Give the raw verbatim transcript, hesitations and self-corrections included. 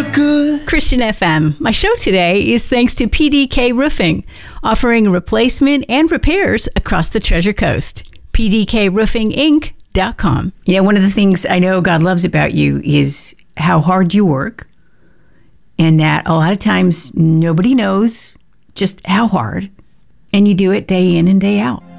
good. Christian F M. My show today is thanks to P D K Roofing, offering replacement and repairs across the Treasure Coast. P D K roofing inc dot com. You know, one of the things I know God loves about you is how hard you work, and that a lot of times nobody knows just how hard, and you do it day in and day out.